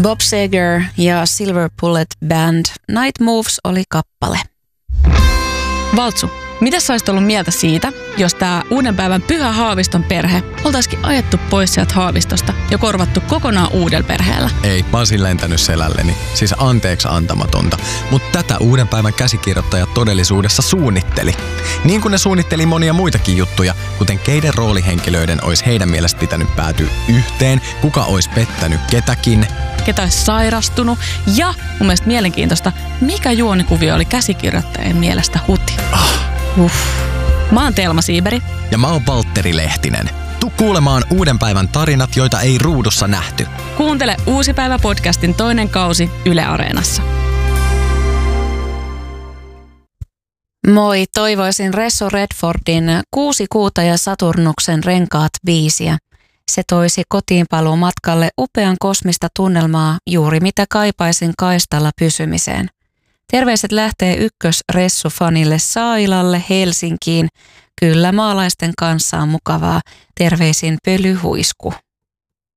Bob Seger ja Silver Bullet Band Night Moves oli kappale. Valtsu, mitä sä olisit ollut mieltä siitä, jos tää uuden päivän Pyhä Haaviston perhe oltaisikin ajettu pois sieltä Haavistosta ja korvattu kokonaan uudella perheellä? Ei, mä olisin lentänyt selälleni. Siis anteeksi antamatonta. Mutta tätä uuden päivän käsikirjoittaja todellisuudessa suunnitteli. Niin kuin ne suunnitteli monia muitakin juttuja, kuten keiden roolihenkilöiden olisi heidän mielestä pitänyt päätyä yhteen, kuka olisi pettänyt ketäkin, ketä olisi sairastunut ja mun mielestä mielenkiintoista, mikä juonikuvio oli käsikirjoittajien mielestä huti. Mä oon Telma Siiberi. Ja mä oon Valtteri Lehtinen. Tuu kuulemaan uuden päivän tarinat, joita ei ruudussa nähty. Kuuntele Uusi päivä podcastin toinen kausi Yle Areenassa. Moi, toivoisin Resso Redfordin 6 kuuta ja Saturnuksen renkaat biisiä. Se toisi kotiinpaluumatkalle upean kosmista tunnelmaa, juuri mitä kaipaisin kaistalla pysymiseen. Terveiset lähtee ykkös-Ressu-fanille Sailalle Helsinkiin. Kyllä maalaisten kanssa on mukavaa. Terveisin Pölyhuisku.